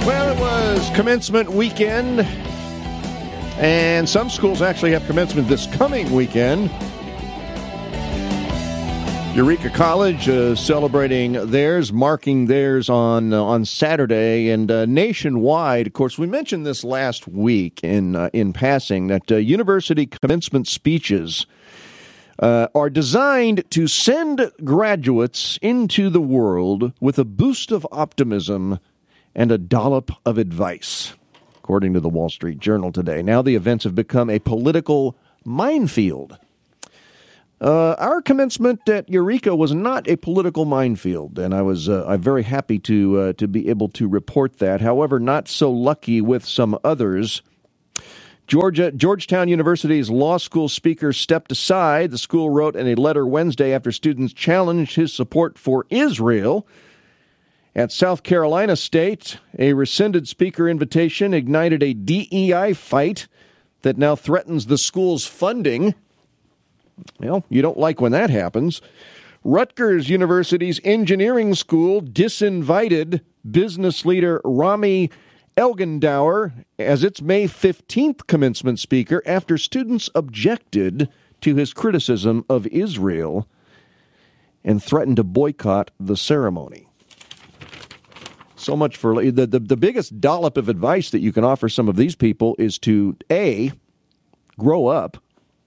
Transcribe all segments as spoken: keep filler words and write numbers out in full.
Well, it was commencement weekend, and some schools actually have commencement this coming weekend. Eureka College uh, celebrating theirs, marking theirs on uh, on Saturday, and uh, nationwide. Of course, we mentioned this last week in uh, in passing that uh, university commencement speeches uh, are designed to send graduates into the world with a boost of optimism and a dollop of advice, according to the Wall Street Journal today. Now the events have become a political minefield. Uh, our commencement at Eureka was not a political minefield, and I was uh, I'm very happy to uh, to be able to report that. However, not so lucky with some others. Georgia Georgetown University's law school speaker stepped aside. The school wrote in a letter Wednesday after students challenged his support for Israel. At South Carolina State, a rescinded speaker invitation ignited a D E I fight that now threatens the school's funding. Well, you don't like when that happens. Rutgers University's engineering school disinvited business leader Rami Elgandauer as its May fifteenth commencement speaker after students objected to his criticism of Israel and threatened to boycott the ceremony. So much for the, the the biggest dollop of advice that you can offer some of these people is to A, grow up,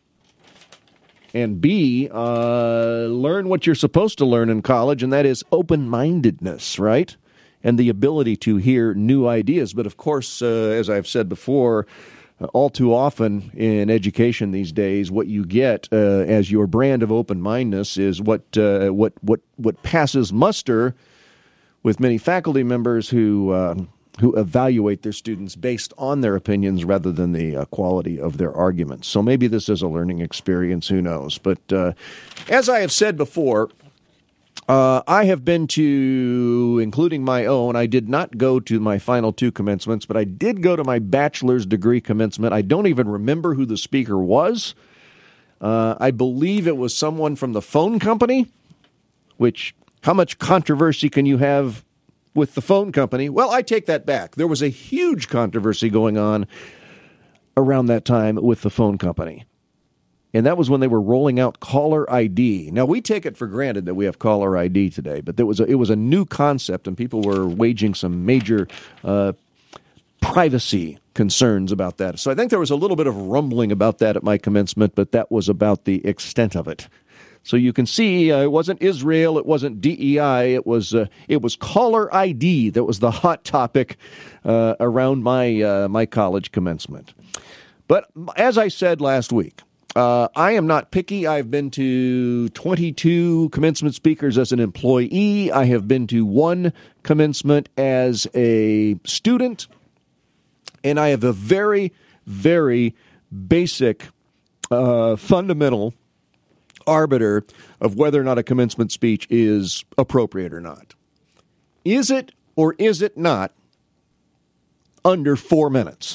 and B, uh, learn what you're supposed to learn in college, and that is open-mindedness, right? And the ability to hear new ideas. But of course, uh, as I've said before, uh, all too often in education these days, what you get uh, as your brand of open-mindedness is what uh, what what what passes muster with many faculty members who uh, who evaluate their students based on their opinions rather than the uh, quality of their arguments. So maybe this is a learning experience, who knows. But uh, as I have said before, uh, I have been to, including my own, I did not go to my final two commencements, but I did go to my bachelor's degree commencement. I don't even remember who the speaker was. Uh, I believe it was someone from the phone company, which... How much controversy can you have with the phone company? Well, I take that back. There was a huge controversy going on around that time with the phone company. And that was when they were rolling out caller I D. Now, we take it for granted that we have caller I D today, but there was a, it was a new concept, and people were waging some major uh, privacy concerns about that. So I think there was a little bit of rumbling about that at my commencement, but that was about the extent of it. So you can see uh, it wasn't Israel, it wasn't D E I, it was uh, it was caller I D that was the hot topic uh, around my uh, my college commencement. But as I said last week, uh, I am not picky. I've been to twenty-two commencement speakers as an employee. I have been to one commencement as a student, and I have a very, very basic, uh, fundamental arbiter of whether or not a commencement speech is appropriate or not. Is it or is it not under four minutes?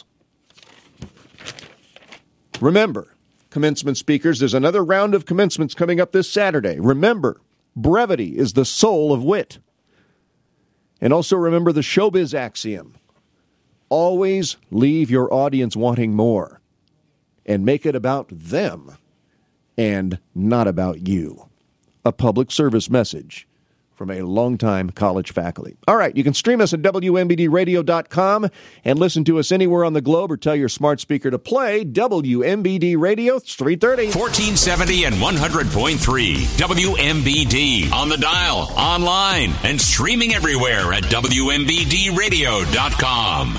Remember, commencement speakers, there's another round of commencements coming up this Saturday. Remember, brevity is the soul of wit. And also remember the showbiz axiom. Always leave your audience wanting more and make it about them and not about you. A public service message from a longtime college faculty. All right, you can stream us at W M B D radio dot com and listen to us anywhere on the globe, or tell your smart speaker to play W M B D Radio. It's three thirty. fourteen seventy and one hundred point three. W M B D. On the dial, online, and streaming everywhere at W M B D radio dot com.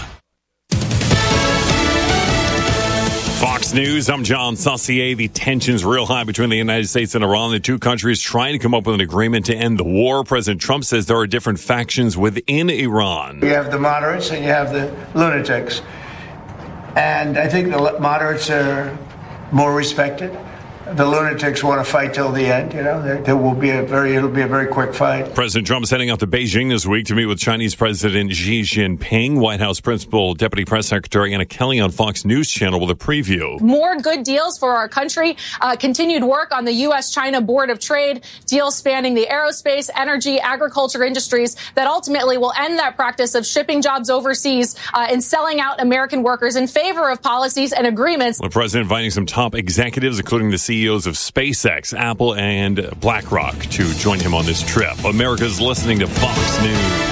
Fox News, I'm John Saucier. The tension's real high between the United States and Iran. The two countries trying to come up with an agreement to end the war. President Trump says there are different factions within Iran. You have the moderates and you have the lunatics. And I think the moderates are more respected. the lunatics want to fight till the end. You know, there, there will be a very, it'll be a very quick fight. President Trump is heading out to Beijing this week to meet with Chinese President Xi Jinping. White House Principal Deputy Press Secretary Anna Kelly on Fox News Channel with a preview. More good deals for our country. Uh, continued work on the U S China Board of Trade, deals spanning the aerospace, energy, agriculture industries that ultimately will end that practice of shipping jobs overseas uh, and selling out American workers in favor of policies and agreements. The president inviting some top executives, including the C E Os of SpaceX, Apple, and BlackRock, to join him on this trip. America's listening to Fox News.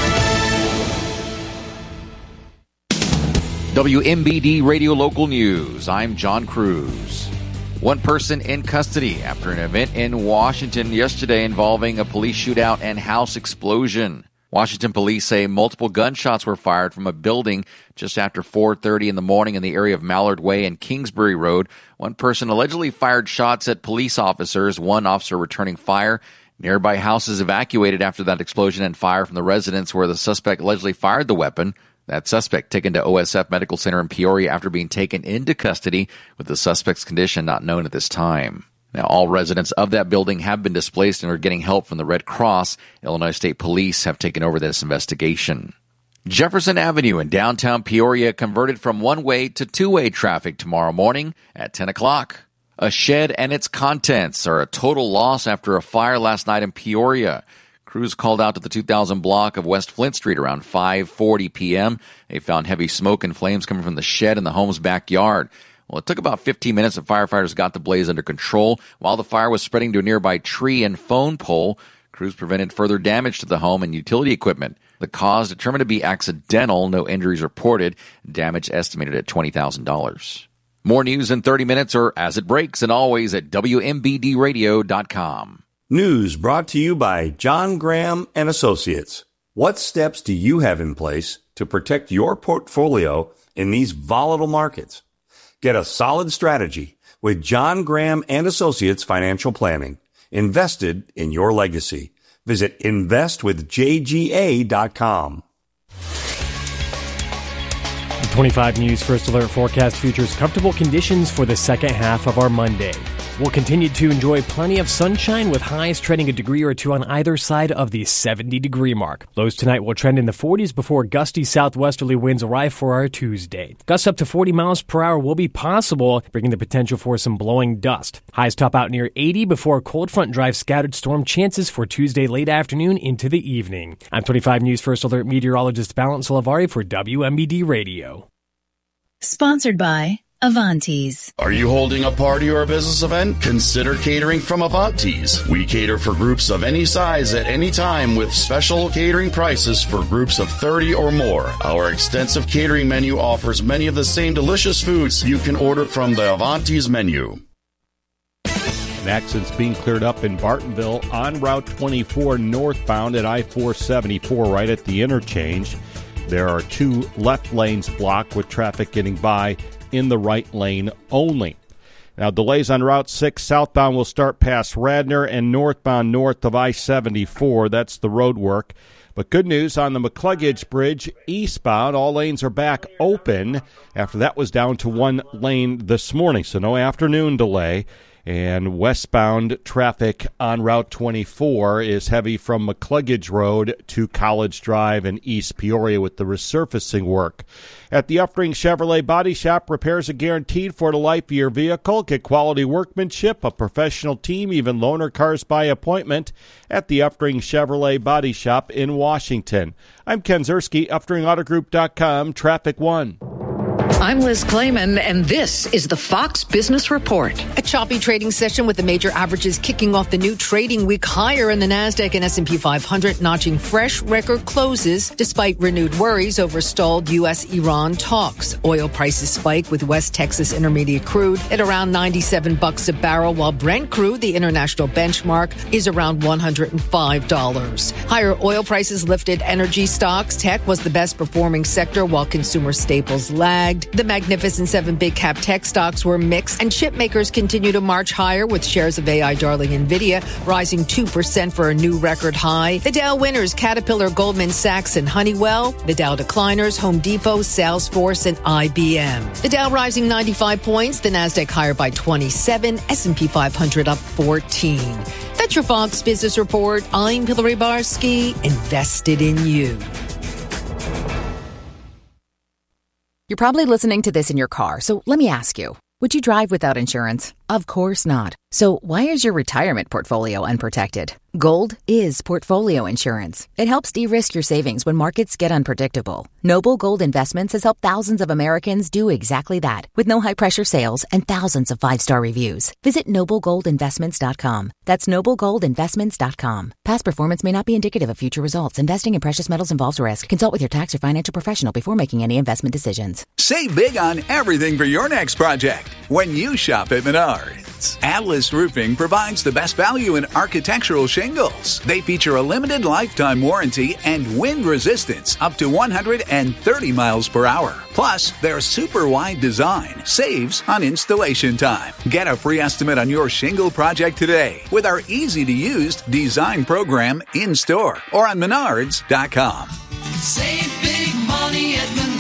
W M B D Radio Local News. I'm John Cruz. One person in custody after an event in Washington yesterday involving a police shootout and house explosion. Washington police say multiple gunshots were fired from a building just after four thirty in the morning in the area of Mallard Way and Kingsbury Road. One person allegedly fired shots at police officers, one officer returning fire. Nearby houses evacuated after that explosion and fire from the residence where the suspect allegedly fired the weapon. That suspect taken to O S F Medical Center in Peoria after being taken into custody, with the suspect's condition not known at this time. Now, all residents of that building have been displaced and are getting help from the Red Cross. Illinois State Police have taken over this investigation. Jefferson Avenue in downtown Peoria converted from one-way to two-way traffic tomorrow morning at ten o'clock. A shed and its contents are a total loss after a fire last night in Peoria. Crews called out to the two thousand block of West Flint Street around five forty p.m. They found heavy smoke and flames coming from the shed in the home's backyard. Well, it took about fifteen minutes and firefighters got the blaze under control. While the fire was spreading to a nearby tree and phone pole, crews prevented further damage to the home and utility equipment. The cause determined to be accidental. No injuries reported. Damage estimated at twenty thousand dollars. More news in thirty minutes or as it breaks, and always at W M B D radio dot com. News brought to you by John Graham and Associates. What steps do you have in place to protect your portfolio in these volatile markets? Get a solid strategy with John Graham and Associates Financial Planning. Invested in your legacy. Visit invest with J G A dot com. The twenty-five News First Alert forecast features comfortable conditions for the second half of our Monday. We'll continue to enjoy plenty of sunshine with highs trending a degree or two on either side of the seventy-degree mark. Lows tonight will trend in the forties before gusty southwesterly winds arrive for our Tuesday. Gusts up to forty miles per hour will be possible, bringing the potential for some blowing dust. Highs top out near eighty before a cold front drives scattered storm chances for Tuesday late afternoon into the evening. I'm twenty-five News First Alert meteorologist Balint Salavari for W M B D Radio. Sponsored by Avantes. Are you holding a party or a business event? Consider catering from Avantes. We cater for groups of any size at any time with special catering prices for groups of thirty or more. Our extensive catering menu offers many of the same delicious foods you can order from the Avantes menu. An accident's being cleared up in Bartonville on Route twenty-four northbound at I four seventy-four right at the interchange. There are two left lanes blocked with traffic getting by in the right lane only. Now, delays on Route six southbound will start past Radnor and northbound north of I seventy-four. That's the road work. But good news on the McCluggage Bridge eastbound. All lanes are back open after that was down to one lane this morning, so no afternoon delay. And westbound traffic on Route twenty-four is heavy from McCluggage Road to College Drive and East Peoria with the resurfacing work. At the Uftring Chevrolet Body Shop, repairs are guaranteed for the life of your vehicle. Get quality workmanship, a professional team, even loaner cars by appointment at the Uftring Chevrolet Body Shop in Washington. I'm Ken Zerski, Uftring Auto Group dot com, Traffic One. I'm Liz Clayman, and this is the Fox Business Report. A choppy trading session with the major averages kicking off the new trading week higher in the NASDAQ and S and P five hundred, notching fresh record closes despite renewed worries over stalled U S Iran talks. Oil prices spike with West Texas Intermediate crude at around ninety-seven bucks a barrel, while Brent crude, the international benchmark, is around one hundred five dollars. Higher oil prices lifted energy stocks. Tech was the best performing sector while consumer staples lagged. The Magnificent Seven big cap tech stocks were mixed, and chip makers continue to march higher with shares of A I darling Nvidia rising two percent for a new record high. The Dow winners, Caterpillar, Goldman Sachs, and Honeywell. The Dow decliners, Home Depot, Salesforce, and I B M. The Dow rising ninety-five points, the Nasdaq higher by twenty-seven, S and P five hundred up fourteen. That's your Fox Business Report. I'm Hillary Barsky, invested in you. You're probably listening to this in your car, so let me ask you, would you drive without insurance? Of course not. So why is your retirement portfolio unprotected? Gold is portfolio insurance. It helps de-risk your savings when markets get unpredictable. Noble Gold Investments has helped thousands of Americans do exactly that, with no high-pressure sales and thousands of five-star reviews. Visit noble gold investments dot com. That's noble gold investments dot com. Past performance may not be indicative of future results. Investing in precious metals involves risk. Consult with your tax or financial professional before making any investment decisions. Save big on everything for your next project when you shop at Menards. Atlas Roofing provides the best value in architectural shingles. They feature a limited lifetime warranty and wind resistance up to one hundred thirty miles per hour. Plus, their super wide design saves on installation time. Get a free estimate on your shingle project today with our easy-to-use design program in-store or on menards dot com. Save big money at Menards.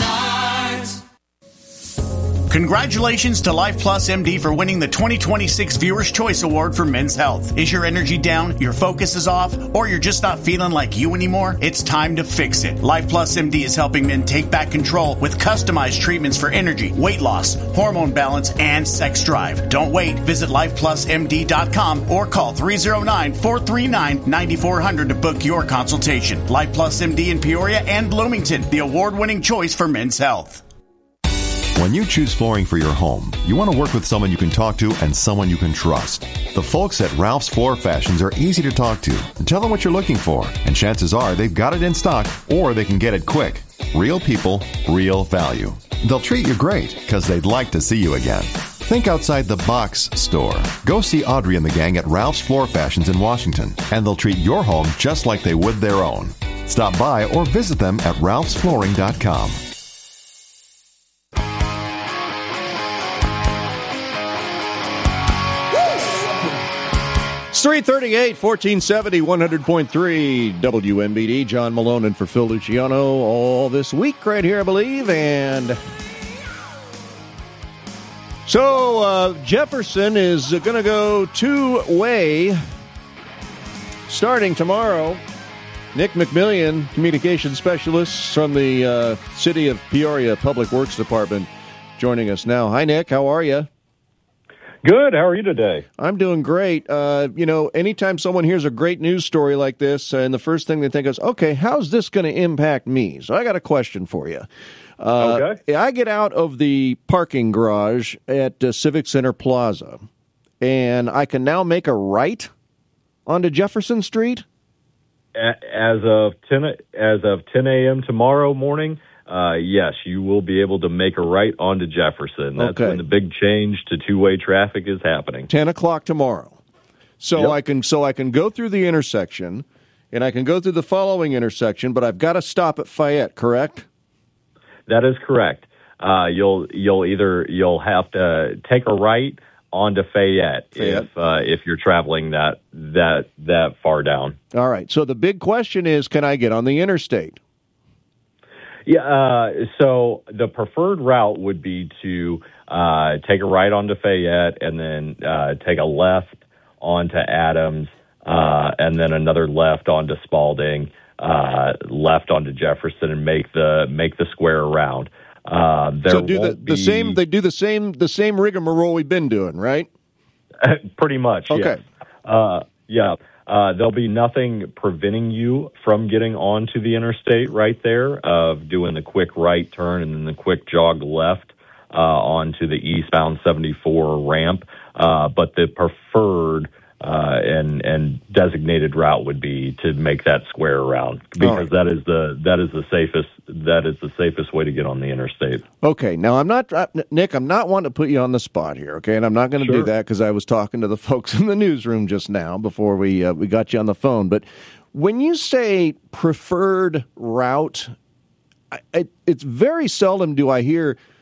Congratulations to Life Plus M D for winning the twenty twenty-six Viewer's Choice Award for Men's Health. Is your energy down, your focus is off, or you're just not feeling like you anymore? It's time to fix it. Life Plus M D is helping men take back control with customized treatments for energy, weight loss, hormone balance, and sex drive. Don't wait. Visit life plus m d dot com or call three oh nine, four three nine, nine four zero zero to book your consultation. Life Plus M D in Peoria and Bloomington, the award-winning choice for men's health. When you choose flooring for your home, you want to work with someone you can talk to and someone you can trust. The folks at Ralph's Floor Fashions are easy to talk to. Tell them what you're looking for, and chances are they've got it in stock or they can get it quick. Real people, real value. They'll treat you great because they'd like to see you again. Think outside the box store. Go see Audrey and the gang at Ralph's Floor Fashions in Washington, and they'll treat your home just like they would their own. Stop by or visit them at ralphs flooring dot com. It's three thirty-eight, fourteen seventy, one hundred point three W M B D. John Malone and for Phil Luciano all this week right here, I believe. And so uh, Jefferson is going to go two-way starting tomorrow. Nick McMillian, communications specialist from the uh, City of Peoria Public Works Department, joining us now. Hi, Nick. How are you? Good. How are you today? I'm doing great. Uh, you know, anytime someone hears a great news story like this, uh, and the first thing they think is, okay, how's this going to impact me? So I got a question for you. Uh, okay. I get out of the parking garage at uh, Civic Center Plaza, and I can now make a right onto Jefferson Street? As of ten, as of ten a.m. tomorrow morning, Uh, yes, you will be able to make a right onto Jefferson. That's okay. when the big change to two-way traffic is happening. Ten o'clock tomorrow. So yep. I can so I can go through the intersection, and I can go through the following intersection, but I've got to stop at Fayette, correct? That is correct. Uh, you'll you'll either you'll have to take a right onto Fayette, Fayette. if uh, if you're traveling that that that far down. All right. So the big question is, can I get on the interstate? Yeah, uh, so the preferred route would be to uh, take a right onto Fayette and then uh, take a left onto Adams uh, and then another left onto Spalding, uh, left onto Jefferson, and make the make the square around. Uh, there so do the, won't the be... same. They do the same the same rigmarole we've been doing, right? Pretty much. Okay. Yes. Uh, yeah. Uh, there'll be nothing preventing you from getting onto the interstate right there, of doing the quick right turn and then the quick jog left uh, onto the eastbound seventy-four ramp. Uh, but the preferred uh, and and designated route would be to make that square around, because right. that is the that is the safest that is the safest way to get on the interstate. Okay, now I'm not uh, Nick. I'm not wanting to put you on the spot here, okay? And I'm not going to Sure. do that because I was talking to the folks in the newsroom just now before we uh, we got you on the phone. But when you say preferred route, I, I, it's very seldom do I hear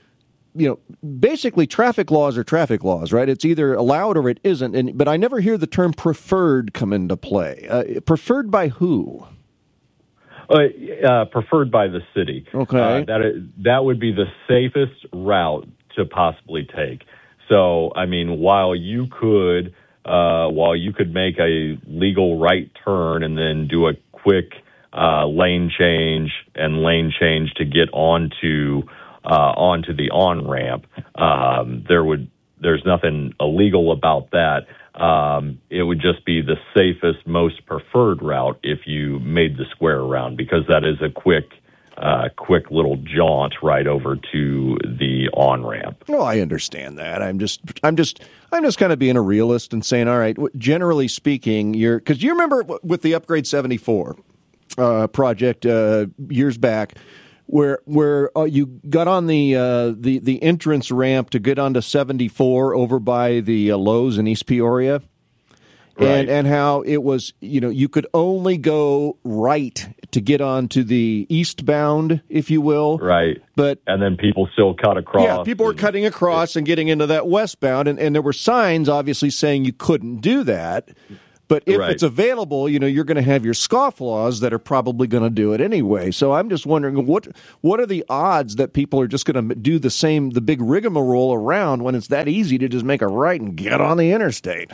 you know, basically traffic laws are traffic laws, right? It's either allowed or it isn't. And but I never hear the term preferred come into play. Uh, preferred by who? Uh, uh, preferred by the city. Okay. Uh, that is, that would be the safest route to possibly take. So, I mean, while you could, uh, while you could make a legal right turn and then do a quick uh, lane change and lane change to get onto uh, onto the on ramp, um, there would there's nothing illegal about that. Um, it would just be the safest, most preferred route if you made the square around, because that is a quick, uh, quick little jaunt right over to the on ramp. No, I understand that. I'm just, I'm just, I'm just kind of being a realist and saying, all right, generally speaking, you're because you remember with the Upgrade seventy-four uh, project uh, years back. Where where uh, you got on the uh, the the entrance ramp to get onto seventy-four over by the uh, Lowe's in East Peoria, right. and and how it was, you know, you could only go right to get onto the eastbound, if you will, right. But and then people still cut across. Yeah, people were cutting across and getting into that westbound, and, and there were signs obviously saying you couldn't do that. But if right. it's available, you know, you're going to have your scofflaws that are probably going to do it anyway. So I'm just wondering, what what are the odds that people are just going to do the same, the big rigmarole around when it's that easy to just make a right and get on the interstate?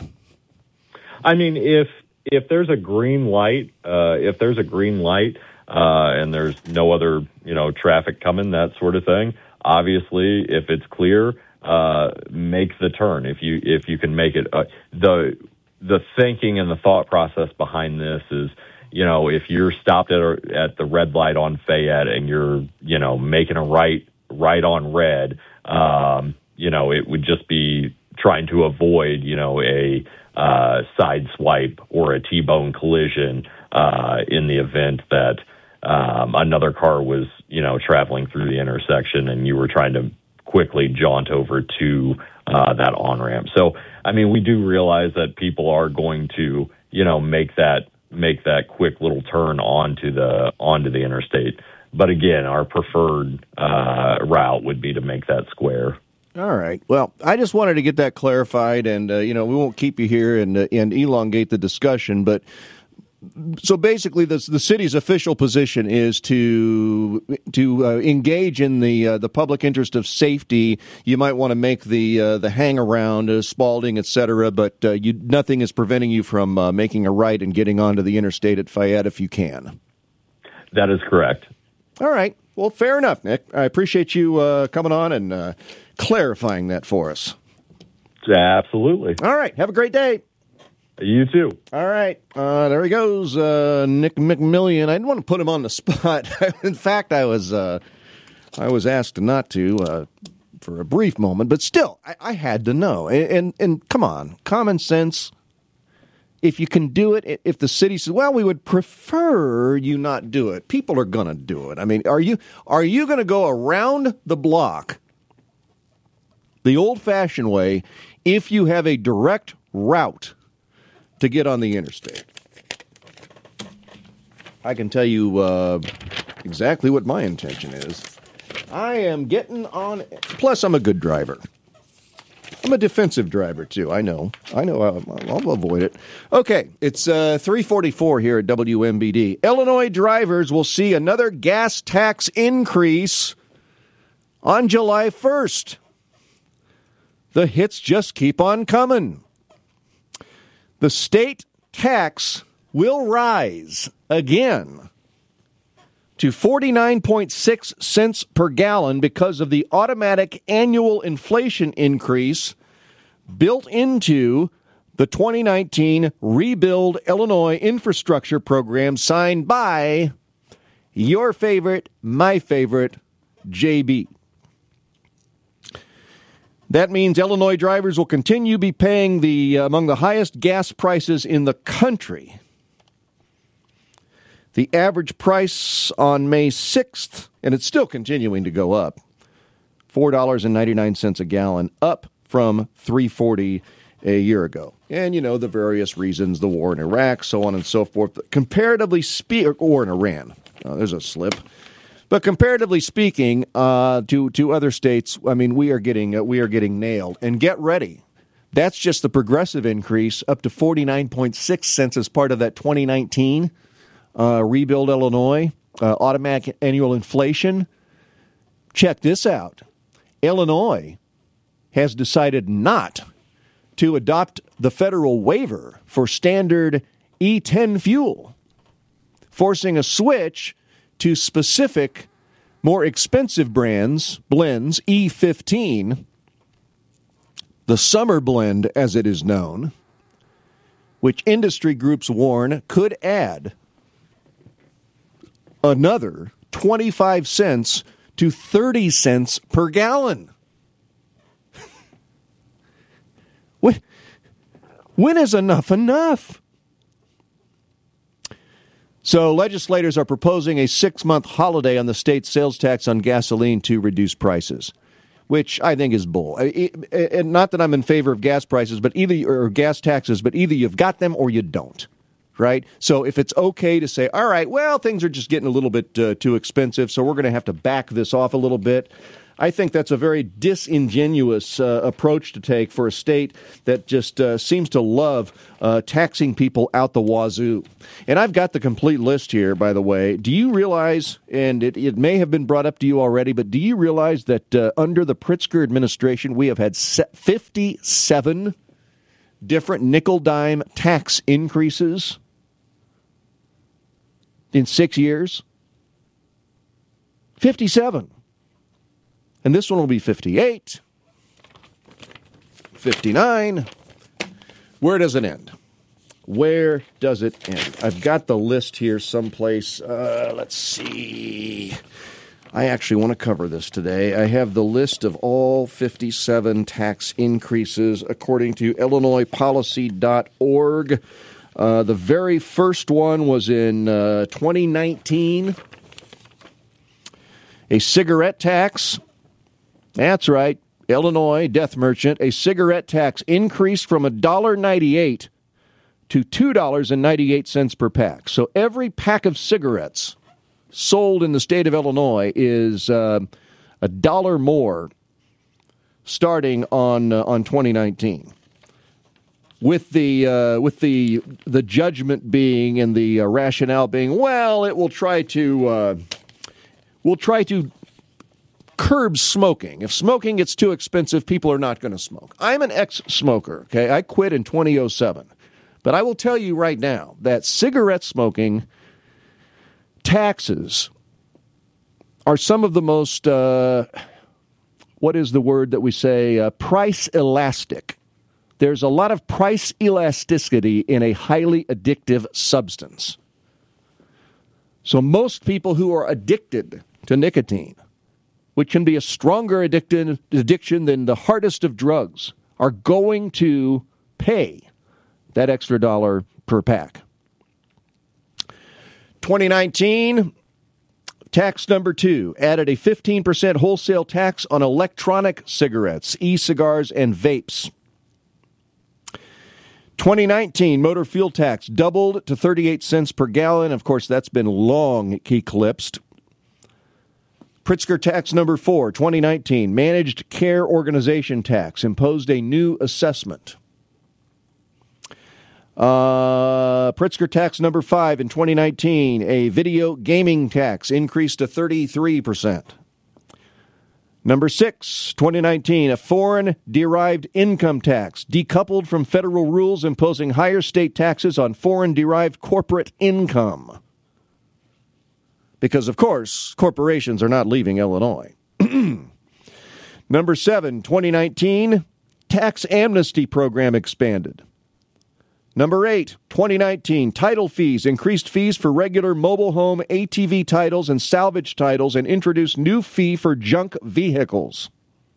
I mean, if if there's a green light, uh, if there's a green light uh, and there's no other, you know, traffic coming, that sort of thing, obviously, if it's clear, uh, make the turn. If you if you can make it, uh, the The thinking and the thought process behind this is, you know, if you're stopped at a, at the red light on Fayette and you're, you know, making a right right on red, um, you know, it would just be trying to avoid, you know, a uh, side swipe or a T-bone collision uh, in the event that um, another car was, you know, traveling through the intersection and you were trying to quickly jaunt over to uh, that on-ramp. So, I mean, we do realize that people are going to, you know, make that make that quick little turn onto the onto the interstate. But again, our preferred uh, route would be to make that square. All right. Well, I just wanted to get that clarified, and uh, you know, we won't keep you here and uh, and elongate the discussion, but. So basically, the the city's official position is to to uh, engage in the uh, the public interest of safety. You might want to make the uh, the hang around, uh, Spalding, et cetera, but uh, you, nothing is preventing you from uh, making a right and getting onto the interstate at Fayette if you can. That is correct. All right. Well, fair enough, Nick. I appreciate you uh, coming on and uh, clarifying that for us. Absolutely. All right. Have a great day. You too. All right. Uh, there he goes, uh, Nick McMillian. I didn't want to put him on the spot. In fact, I was uh, I was asked not to uh, for a brief moment, but still, I, I had to know. And, and and come on, common sense. If you can do it, if the city says, "Well, we would prefer you not do it," people are going to do it. I mean, are you are you going to go around the block the old-fashioned way if you have a direct route to get on the interstate? I can tell you uh, exactly what my intention is. I am getting on. Plus, I'm a good driver. I'm a defensive driver, too. I know. I know. I'll, I'll avoid it. Okay, it's uh, three forty-four here at W M B D. Illinois drivers will see another gas tax increase on July first. The hits just keep on coming. The state tax will rise again to forty-nine point six cents per gallon because of the automatic annual inflation increase built into the twenty nineteen Rebuild Illinois Infrastructure Program signed by your favorite, my favorite, J B. That means Illinois drivers will continue to be paying the uh, among the highest gas prices in the country. The average price on May sixth, and it's still continuing to go up, four dollars and ninety-nine cents a gallon, up from three dollars and forty cents a year ago. And, you know, the various reasons, the war in Iraq, so on and so forth. Comparatively speaking, or in Iran. Oh, there's a slip. But comparatively speaking, uh, to to other states, I mean, we are getting uh, we are getting nailed. And get ready, that's just the progressive increase up to forty-nine point six cents as part of that twenty nineteen uh, Rebuild Illinois uh, automatic annual inflation. Check this out: Illinois has decided not to adopt the federal waiver for standard E ten fuel, forcing a switch to specific, more expensive brands, blends, E fifteen, the summer blend as it is known, which industry groups warn could add another twenty-five cents to thirty cents per gallon. when, when is enough enough? So legislators are proposing a six-month holiday on the state's sales tax on gasoline to reduce prices, which I think is bull. And not that I'm in favor of gas prices, but either or gas taxes, but either you've got them or you don't, right? So if it's okay to say, all right, well, things are just getting a little bit uh, too expensive, so we're going to have to back this off a little bit, I think that's a very disingenuous uh, approach to take for a state that just uh, seems to love uh, taxing people out the wazoo. And I've got the complete list here, by the way. Do you realize, and it, it may have been brought up to you already, but do you realize that uh, under the Pritzker administration, we have had fifty-seven different nickel-dime tax increases in six years? fifty-seven. And this one will be fifty-eight, fifty-nine. Where does it end? Where does it end? I've got the list here someplace. Uh, let's see. I actually want to cover this today. I have the list of all fifty-seven tax increases according to Illinois Policy dot org. Uh, the very first one was in uh, twenty nineteen. A cigarette tax. That's right. Illinois Death Merchant, a cigarette tax increased from one dollar and ninety-eight cents to two dollars and ninety-eight cents per pack. So every pack of cigarettes sold in the state of Illinois is uh, a dollar more starting on uh, on twenty nineteen. With the uh, with the the judgment being and the uh, rationale being, well, it will try to uh, will try to curb smoking. If smoking gets too expensive, people are not going to smoke. I'm an ex-smoker, okay? I quit in twenty oh seven. But I will tell you right now that cigarette smoking taxes are some of the most, uh, what is the word that we say, uh, price elastic. There's a lot of price elasticity in a highly addictive substance. So most people who are addicted to nicotine, which can be a stronger addicted, addiction than the hardest of drugs, are going to pay that extra dollar per pack. twenty nineteen, tax number two, added a fifteen percent wholesale tax on electronic cigarettes, e-cigars, and vapes. twenty nineteen, motor fuel tax doubled to thirty-eight cents per gallon. Of course, that's been long eclipsed. Pritzker tax number four, twenty nineteen, managed care organization tax, imposed a new assessment. Uh, Pritzker tax number five in twenty nineteen, a video gaming tax increased to thirty-three percent. Number six, twenty nineteen, a foreign-derived income tax decoupled from federal rules imposing higher state taxes on foreign-derived corporate income. Because, of course, corporations are not leaving Illinois. Number seven, twenty nineteen, tax amnesty program expanded. Number eight, twenty nineteen, title fees, increased fees for regular mobile home A T V titles and salvage titles, and introduced new fee for junk vehicles.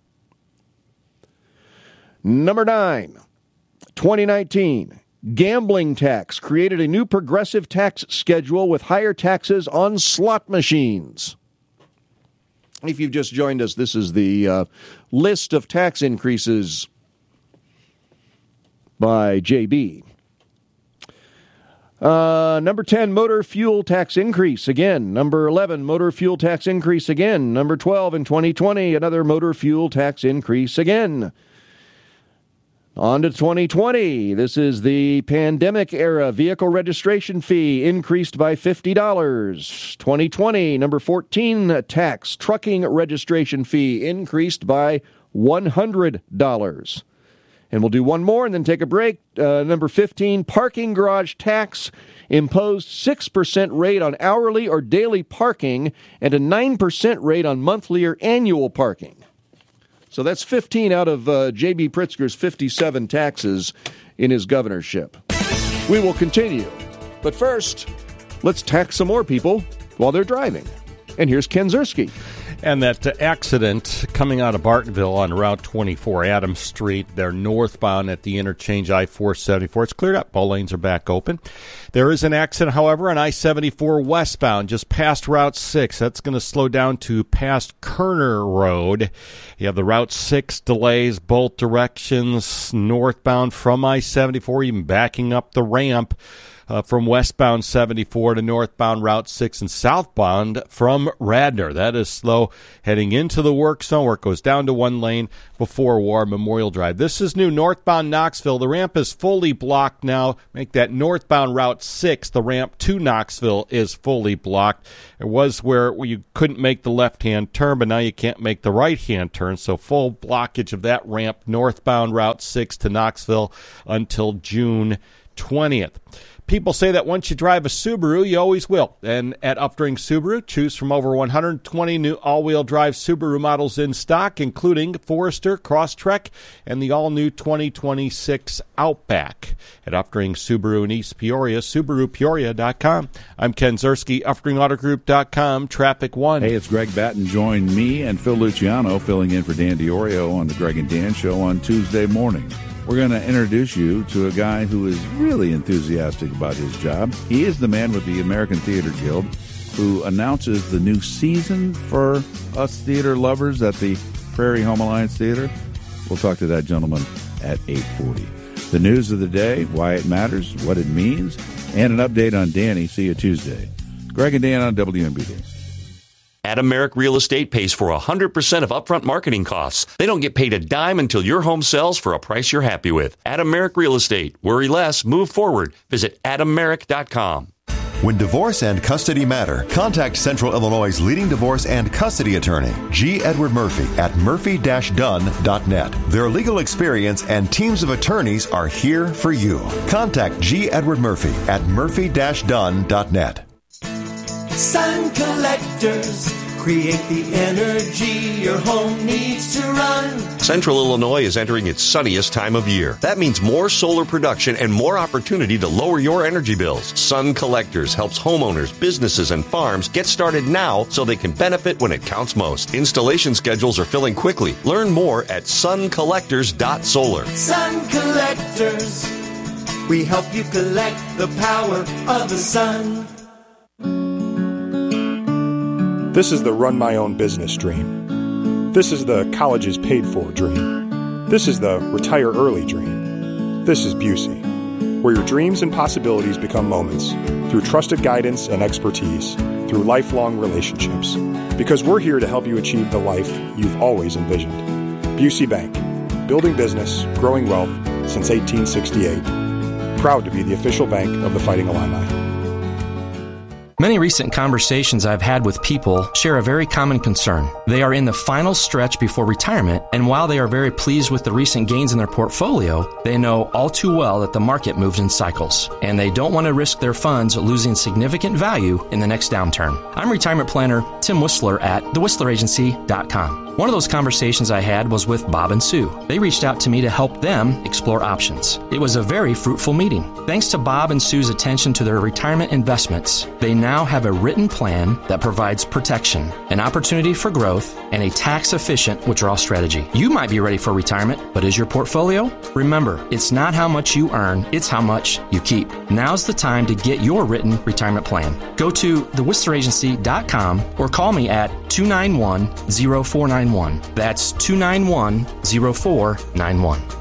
Number nine, twenty nineteen, gambling tax, created a new progressive tax schedule with higher taxes on slot machines. If you've just joined us, this is the uh, list of tax increases by J B. Uh, number ten, motor fuel tax increase again. Number eleven, motor fuel tax increase again. Number twelve, in twenty twenty, another motor fuel tax increase again. On to twenty twenty. This is the pandemic era. Vehicle registration fee increased by fifty dollars. twenty twenty, number fourteen, tax. Trucking registration fee increased by one hundred dollars. And we'll do one more and then take a break. Uh, number fifteen, parking garage tax imposed six percent rate on hourly or daily parking and a nine percent rate on monthly or annual parking. So that's fifteen out of uh, J B. Pritzker's fifty-seven taxes in his governorship. We will continue. But first, let's tax some more people while they're driving. And here's Ken Ziersky. And that uh, accident coming out of Bartonville on Route twenty-four, Adams Street, they're northbound at the interchange I four seventy-four. It's cleared up. All lanes are back open. There is an accident, however, on I seventy-four westbound, just past Route six. That's going to slow down to past Kerner Road. You have the Route six delays, both directions, northbound from I seventy-four, even backing up the ramp. Uh, from westbound seventy-four to northbound Route six and southbound from Radnor. That is slow heading into the work zone where it goes down to one lane before War Memorial Drive. This is new northbound Knoxville. The ramp is fully blocked now. Make that northbound Route six. The ramp to Knoxville is fully blocked. It was where you couldn't make the left-hand turn, but now you can't make the right-hand turn. So full blockage of that ramp northbound Route six to Knoxville until June twentieth. People say that once you drive a Subaru, you always will. And at Updring Subaru, choose from over one hundred twenty new all-wheel drive Subaru models in stock, including Forester, Crosstrek, and the all-new twenty twenty-six Outback. At Updring Subaru in East Peoria, Subaru Peoria dot com. I'm Ken Ziersky, Updring Auto Group dot com, Traffic One. Hey, it's Greg Batten. Join me and Phil Luciano filling in for Dan DiOrio on the Greg and Dan Show on Tuesday morning. We're going to introduce you to a guy who is really enthusiastic about his job. He is the man with the American Theater Guild who announces the new season for us theater lovers at the Prairie Home Alliance Theater. We'll talk to that gentleman at eight forty. The news of the day, why it matters, what it means, and an update on Danny. See you Tuesday. Greg and Dan on W M B D. Adam Merrick Real Estate pays for one hundred percent of upfront marketing costs. They don't get paid a dime until your home sells for a price you're happy with. Adam Merrick Real Estate. Worry less, move forward. Visit adam merrick dot com. When divorce and custody matter, contact Central Illinois' leading divorce and custody attorney, G. Edward Murphy, at murphy dash dunn dot net. Their legal experience and teams of attorneys are here for you. Contact G. Edward Murphy at murphy dash dunn dot net. Sun collectors create the energy your home needs to run. Central Illinois is entering its sunniest time of year. That means more solar production and more opportunity to lower your energy bills. Sun Collectors helps homeowners, businesses, and farms get started now so they can benefit when it counts most. Installation schedules are filling quickly. Learn more at sun collectors dot solar. Sun Collectors, we help you collect the power of the sun. This is the run my own business dream. This is the college is paid for dream. This is the retire early dream. This is Busey, where your dreams and possibilities become moments through trusted guidance and expertise, through lifelong relationships. Because we're here to help you achieve the life you've always envisioned. Busey Bank, building business, growing wealth since eighteen sixty-eight. Proud to be the official bank of the Fighting Illini. Many recent conversations I've had with people share a very common concern. They are in the final stretch before retirement, and while they are very pleased with the recent gains in their portfolio, they know all too well that the market moves in cycles, and they don't want to risk their funds losing significant value in the next downturn. I'm retirement planner Tim Whistler at the whistler agency dot com. One of those conversations I had was with Bob and Sue. They reached out to me to help them explore options. It was a very fruitful meeting. Thanks to Bob and Sue's attention to their retirement investments, they now have a written plan that provides protection, an opportunity for growth, and a tax-efficient withdrawal strategy. You might be ready for retirement, but is your portfolio? Remember, it's not how much you earn, it's how much you keep. Now's the time to get your written retirement plan. Go to the whistler agency dot com or call me at two nine one, zero four nine one. That's two nine one, zero four nine one.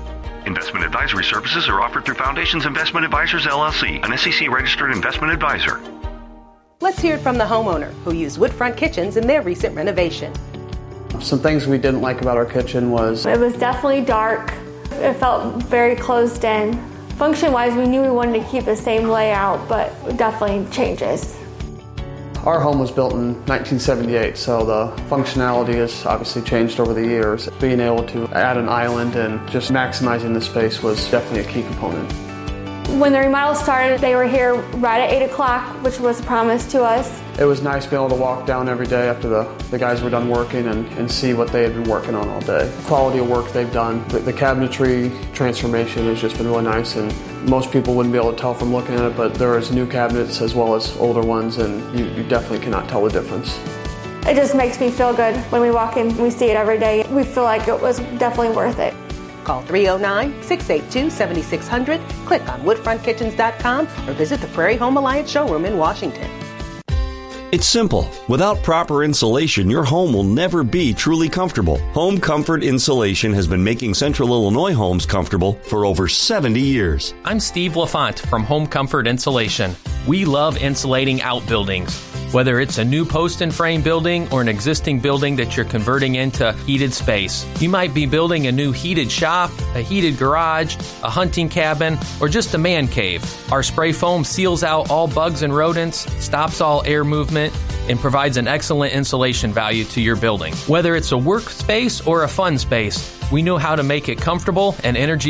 Investment advisory services are offered through Foundations Investment Advisors, L L C, an S E C-registered investment advisor. Let's hear it from the homeowner who used Woodfront Kitchens in their recent renovation. Some things we didn't like about our kitchen was it was definitely dark. It felt very closed in. Function-wise, we knew we wanted to keep the same layout, but definitely changes. Our home was built in nineteen seventy-eight, so the functionality has obviously changed over the years. Being able to add an island and just maximizing the space was definitely a key component. When the remodel started, they were here right at eight o'clock, which was a promise to us. It was nice being able to walk down every day after the, the guys were done working and, and see what they had been working on all day. The quality of work they've done, the, the cabinetry transformation has just been really nice, and most people wouldn't be able to tell from looking at it, but there is new cabinets as well as older ones, and you, you definitely cannot tell the difference. It just makes me feel good when we walk in, we see it every day. We feel like it was definitely worth it. Call three oh nine, six eight two, seven six zero zero, click on woodfront kitchens dot com, or visit the Prairie Home Alliance showroom in Washington. It's simple. Without proper insulation, your home will never be truly comfortable. Home Comfort Insulation has been making Central Illinois homes comfortable for over seventy years. I'm Steve LaFont from Home Comfort Insulation. We love insulating outbuildings. Whether it's a new post and frame building or an existing building that you're converting into heated space. You might be building a new heated shop, a heated garage, a hunting cabin, or just a man cave. Our spray foam seals out all bugs and rodents, stops all air movement, and provides an excellent insulation value to your building. Whether it's a workspace or a fun space, we know how to make it comfortable and energy